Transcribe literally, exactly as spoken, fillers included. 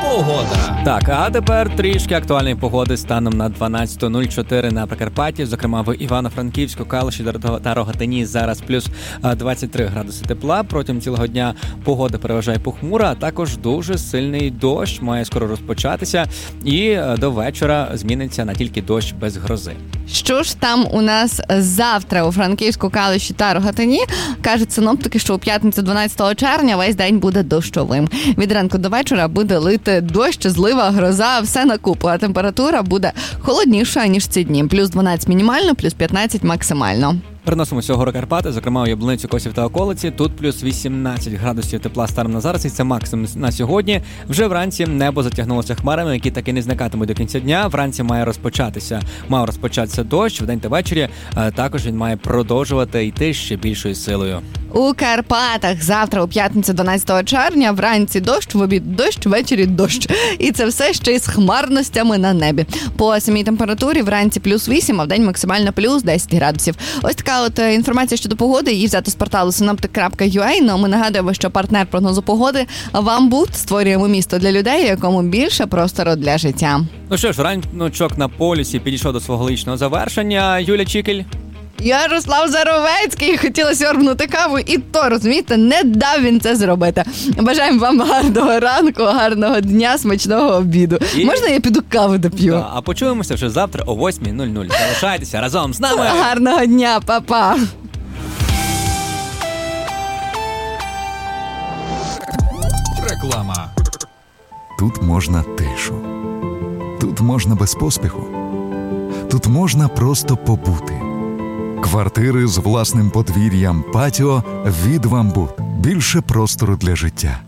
Погода. Так, а тепер трішки актуальної погоди станом на дванадцяте нуль чотири на Прикарпатті, зокрема в Івано-Франківську, Калуші та Рогатині зараз плюс двадцять три градуси тепла. Протягом цілого дня погода переважає похмура, а також дуже сильний дощ має скоро розпочатися і до вечора зміниться на тільки дощ без грози. Що ж там у нас завтра у Франківську, Калуші та Рогатині? Кажуть синоптики, що у п'ятницю дванадцятого червня весь день буде дощовим. Від ранку до вечора буде лити дощ, злива, гроза, все на купу, а температура буде холодніша, ніж ці дні. Плюс дванадцять мінімально, плюс п'ятнадцять максимально. Переносимося у гори Карпати, зокрема у Яблуницю, Косів та околиці. Тут плюс вісімнадцять градусів тепла станом на зараз, і це максимум на сьогодні. Вже вранці небо затягнулося хмарами, які так і не зникатимуть до кінця дня. Вранці має розпочатися, мав розпочатися дощ, вдень та ввечері також він має продовжувати йти ще більшою силою. У Карпатах завтра у п'ятницю дванадцятого червня вранці дощ, в обід дощ, ввечері дощ. І це все ще й з хмарностями на небі. По самій температурі вранці плюс вісім, а вдень максимально плюс десять градусів. Ось така от інформація щодо погоди, її взято з порталу синоптик крапка ю а. Ну, ми нагадуємо, що партнер прогнозу погоди «Вамбут». Створюємо місто для людей, якому більше простору для життя. Ну що ж, раночок на полюсі підійшов до свого логічного завершення. Юля Чікель. Ярослав Заровецький, хотіла сьорбнути каву, і то, розумієте, не дав він це зробити. Бажаємо вам гарного ранку, гарного дня, смачного обіду. І... Можна я піду каву доп'ю? Да, а почуємося вже завтра о восьмій нуль нуль. Залишайтеся разом з нами. Гарного дня, па-па. Реклама. Тут можна тишу. Тут можна без поспіху. Тут можна просто побути. Квартири з власним подвір'ям, патіо від «Вамбут». Більше простору для життя.